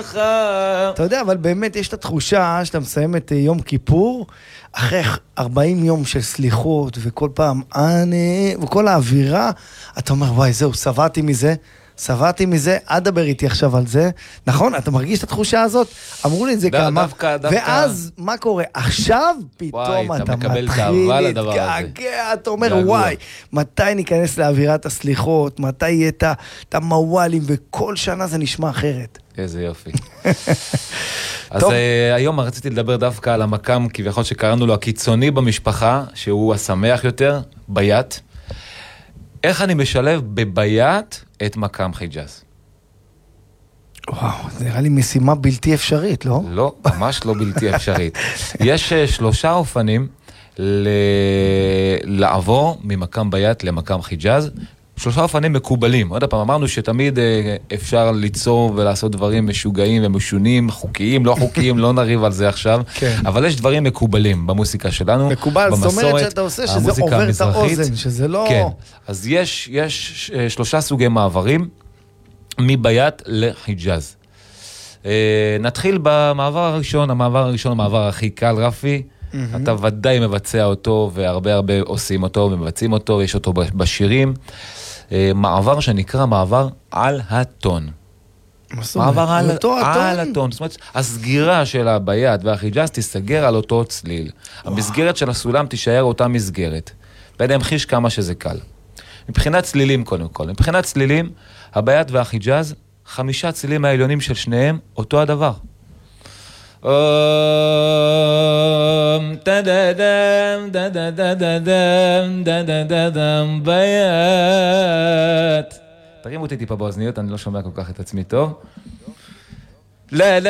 אתה יודע, אבל באמת יש את התחושה שאתה מסיים את יום כיפור, אחרי 40 יום של סליחות, וכל פעם וכל האווירה, אתה אומר, וואי, זהו, שבעתי מזה, עד דבר איתי עכשיו על זה. נכון? אתה מרגיש את התחושה הזאת? אמרו לי את זה כמה. ואז, מה קורה? עכשיו פתאום אתה מתחיל להתגעגע, אתה אומר, וואי, מתי ניכנס לאווירת הסליחות? מתי יהיה את המוואלים? וכל שנה זה נשמע אחרת. איזה יופי. אז היום רציתי לדבר דווקא על המקם, כביכול שקראנו לו הקיצוני במשפחה, שהוא השמח יותר, ביית. איך אני משלב בביית את מקם חיג'אז? וואו, זה נראה לי משימה בלתי אפשרית, לא? לא, ממש לא בלתי אפשרית. יש 3 אופנים לעבור ממקם ביית למקם חיג'אז. 3 אופנים מקובלים. עוד פעם, אמרנו שתמיד אפשר ליצור ולעשות דברים משוגעים ומשונים, חוקיים, לא חוקיים, לא נריב על זה עכשיו. כן. אבל יש דברים מקובלים במוסיקה שלנו. מקובל, זאת אומרת שאתה עושה שזה עובר את האוזן, שזה לא... כן, אז יש 3 סוגי מעברים, מביית לחיג'אז. נתחיל במעבר הראשון, המעבר הכי קל, רפי. אתה ודאי מבצע אותו, והרבה עושים אותו ומבצעים אותו, יש אותו בשירים. מעבר שנקרא מעבר על הטון. מעבר על הטון. זאת אומרת, הסגירה של הביית והחיג'אז תיסגר על אותו צליל. המסגרת של הסולם תישאר אותה מסגרת. ואני אמחיש כמה שזה קל. מבחינת צלילים קודם כל. מבחינת צלילים, הביית והחיג'אז, 5 צלילים העליונים של שניהם, אותו הדבר. ביית. תרימו אותי טיפה באוזניות, אני לא שומע כל כך את עצמי טוב.